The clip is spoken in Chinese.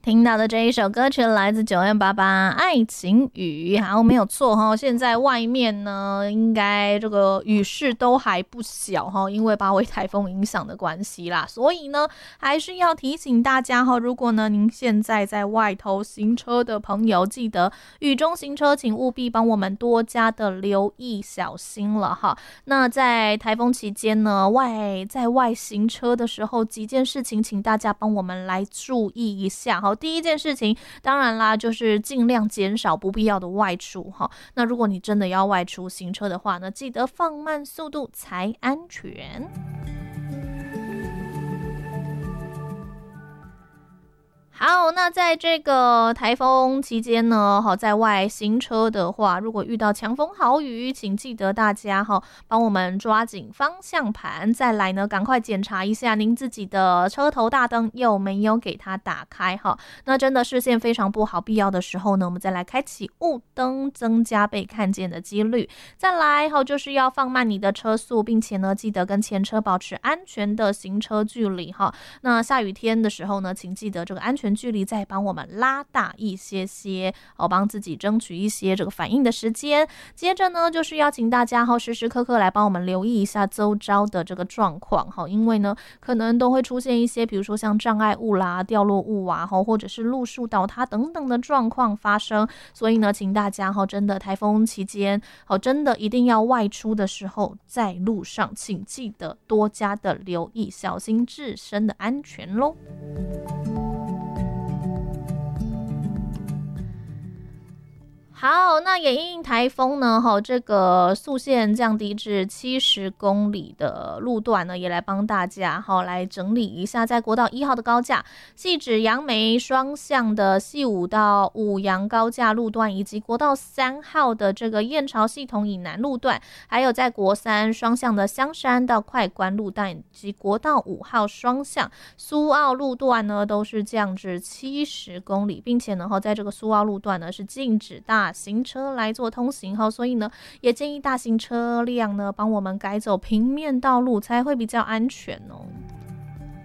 听到的这一首歌曲来自9M88爱情雨，好，没有错哈。现在外面呢，应该这个雨势都还不小哈，因为八位台风影响的关系啦，所以呢，还是要提醒大家哈，如果呢您现在在外头行车的朋友，记得雨中行车，请务必帮我们多加的留意小心了哈。那在台风期间呢，在外行车的时候，几件事情，请大家帮我们来注意一下哈。第一件事情，当然啦，就是尽量减少不必要的外出哈。那如果你真的要外出行车的话呢，记得放慢速度才安全。好，那在这个台风期间呢，在外行车的话，如果遇到强风豪雨，请记得大家帮我们抓紧方向盘，再来呢，赶快检查一下您自己的车头大灯有没有给它打开哈。那真的视线非常不好，必要的时候呢，我们再来开启雾灯，增加被看见的几率。再来就是要放慢你的车速，并且呢，记得跟前车保持安全的行车距离哈。那下雨天的时候呢，请记得这个安全距离再帮我们拉大一些些，帮自己争取一些这个反应的时间。接着呢，就是邀请大家时时刻刻来帮我们留意一下周遭的这个状况，因为呢，可能都会出现一些，比如说像障碍物啦、掉落物啊，或者是路树倒塌等等的状况发生。所以呢，请大家真的台风期间，真的一定要外出的时候，在路上请记得多加的留意，小心自身的安全咯。好，那也因应台风呢，这个速限降低至70公里的路段呢，也来帮大家来整理一下，在国道1号的高架、汐止杨梅双向的汐五到五杨高架路段，以及国道3号的这个燕巢系统以南路段，还有在国3双向的香山到快关路段，以及国道5号双向苏澳路段呢，都是降至70公里，并且呢，在这个苏澳路段呢，是禁止大型车来做通行哈，所以呢，也建议大型车辆呢帮我们改走平面道路，才会比较安全哦。